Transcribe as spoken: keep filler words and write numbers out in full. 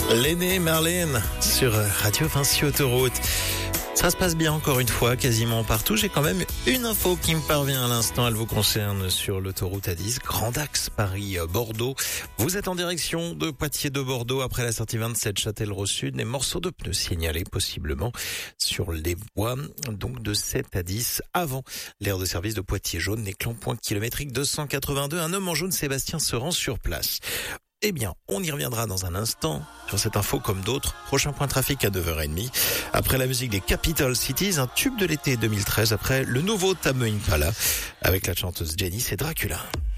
L'aîné Marlène sur Radio Vinci Autoroute. Ça se passe bien encore une fois, quasiment partout. J'ai quand même une info qui me parvient à l'instant. Elle vous concerne sur l'autoroute A dix, Grand Axe Paris-Bordeaux. Vous êtes en direction de Poitiers de Bordeaux après la sortie vingt-sept Châtellerault Sud. Des morceaux de pneus signalés possiblement sur les voies donc de sept à dix avant l'aire de service de Poitiers jaune. L'éclan point kilométrique deux cent quatre-vingt-deux. Un homme en jaune, Sébastien, se rend sur place. Eh bien, on y reviendra dans un instant sur cette info comme d'autres. Prochain point trafic à neuf heures trente. Après la musique des Capital Cities, un tube de l'été deux mille treize. Après le nouveau Tame Impala avec la chanteuse Jenny, c'est Dracula.